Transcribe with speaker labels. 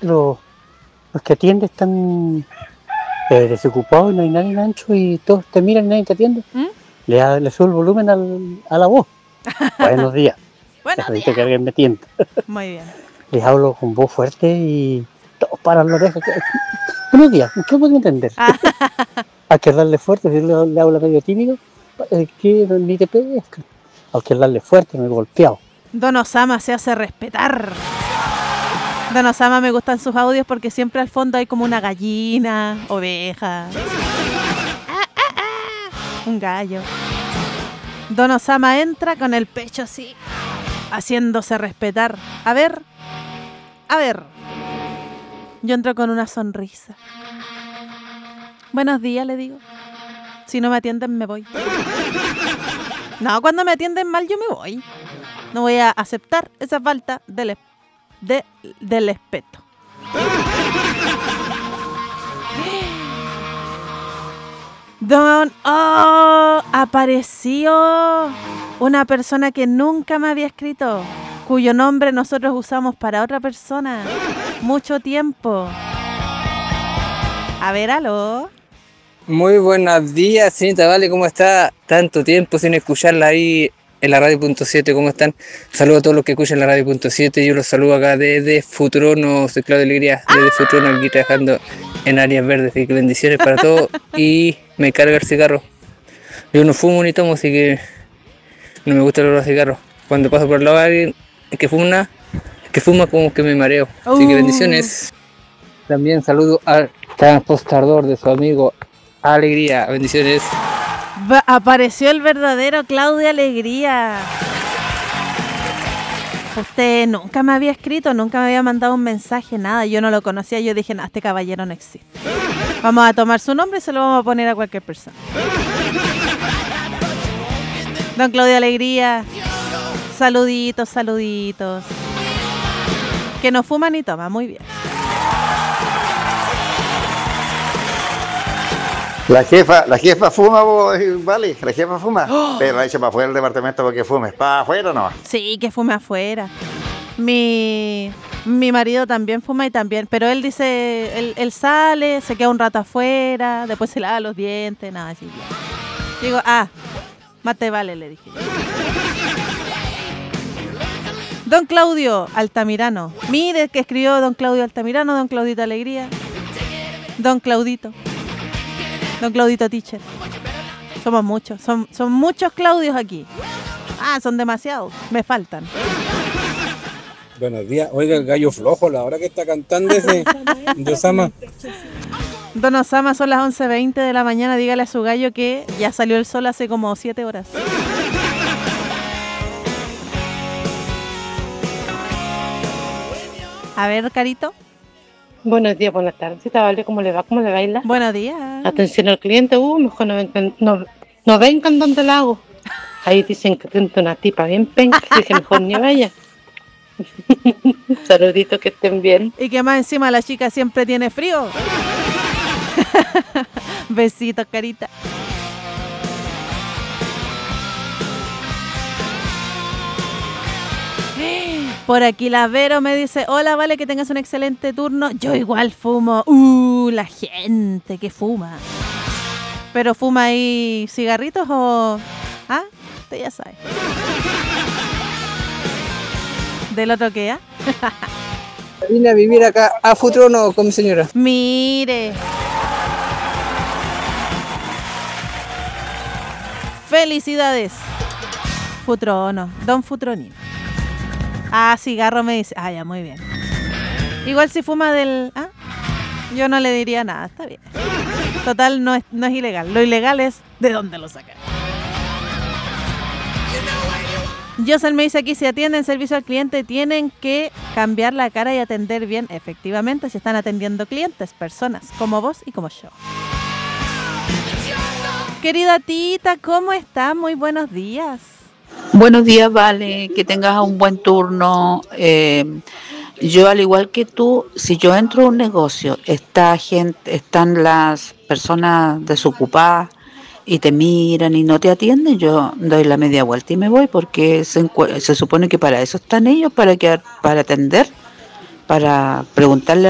Speaker 1: los que atienden están desocupados y no hay nadie ancho y todos te miran y nadie te atiende. Le sube el volumen a la voz. Buenos días. Necesito que alguien me atienda.
Speaker 2: Muy bien.
Speaker 1: Les hablo con voz fuerte y todos paran la oreja. Buenos días, ¿qué puedo entender? Hay que darle fuerte, si le habla medio tímido, que ni te pesca. Hay que darle fuerte, me he golpeado.
Speaker 2: Don Osama se hace respetar. Don Osama me gustan sus audios porque siempre al fondo hay como una gallina, oveja, un gallo. Don Osama entra con el pecho así, haciéndose respetar. A ver. Yo entro con una sonrisa. Buenos días, le digo. Si no me atienden, me voy. No, cuando me atienden mal, yo me voy. No voy a aceptar esa falta del respeto. Apareció una persona que nunca me había escrito, cuyo nombre nosotros usamos para otra persona mucho tiempo. A ver, aló.
Speaker 3: Muy buenos días, señorita Vale, ¿cómo está? Tanto tiempo sin escucharla ahí en la radio.7, ¿cómo están? Saludos a todos los que escuchan la radio.7, yo los saludo acá desde Futurono, soy Claudio Alegría, desde Futurono, aquí trabajando en áreas verdes, así que bendiciones para todos y me carga el cigarro. Yo no fumo ni tomo, así que no me gusta el olor a cigarro. Cuando paso por el lado de alguien que fuma como que me mareo, así que bendiciones. También saludo al transportador de su amigo Alegría, bendiciones.
Speaker 2: Apareció el verdadero Claudio Alegría. Usted nunca me había escrito, nunca me había mandado un mensaje, nada. Yo no lo conocía, yo dije, no, este caballero no existe. Vamos a tomar su nombre y se lo vamos a poner a cualquier persona. Don Claudio Alegría, saluditos. Que no fuma ni toma, muy bien.
Speaker 4: La jefa fuma, vale, la jefa fuma. Pero la echa para afuera del departamento porque fume. ¿Para afuera no?
Speaker 2: Sí, que fume afuera. Mi marido también fuma y también, pero él dice, él sale, se queda un rato afuera, después se lava los dientes, nada así. Digo, más te vale, le dije. Don Claudio Altamirano. Mire que escribió Don Claudio Altamirano, Don Claudito Alegría, Don Claudito Teacher. Somos muchos, son muchos Claudios aquí. Son demasiados, me faltan.
Speaker 5: Buenos días. Oiga, el gallo flojo, la hora que está cantando ese de Osama.
Speaker 2: Don Osama, son las 11:20 de la mañana. Dígale a su gallo que ya salió el sol hace como 7 horas. A ver, Carito.
Speaker 6: Buenos días, buenas tardes. Vale, ¿cómo le va? ¿Cómo le baila?
Speaker 2: Buenos días.
Speaker 6: Atención al cliente. Mejor no vengan donde la hago. Ahí dicen que tengo una tipa bien penca, así que mejor ni vaya. Saluditos, que estén bien.
Speaker 2: Y que más encima la chica siempre tiene frío. Besitos, Carita. Por aquí la Vero me dice, hola, Vale, que tengas un excelente turno. Yo igual fumo. La gente que fuma. ¿Pero fuma ahí cigarritos o...? Usted ya sabe. ¿Del otro qué,
Speaker 3: Vine a vivir acá a Futrono con mi señora.
Speaker 2: Mire. Felicidades. Futrono, Don Futronino. Cigarro me dice. Ya, muy bien. Igual si fuma del... yo no le diría nada, está bien. Total, no es ilegal. Lo ilegal es de dónde lo sacan. Josel me dice aquí, si atienden servicio al cliente, tienen que cambiar la cara y atender bien. Efectivamente, si están atendiendo clientes, personas como vos y como yo. Querida Tita, ¿cómo está? Muy buenos días.
Speaker 7: Buenos días, Vale, que tengas un buen turno. Yo, al igual que tú, si yo entro a un negocio, están las personas desocupadas y te miran y no te atienden, yo doy la media vuelta y me voy, porque se supone que para eso están ellos, para atender, para preguntarle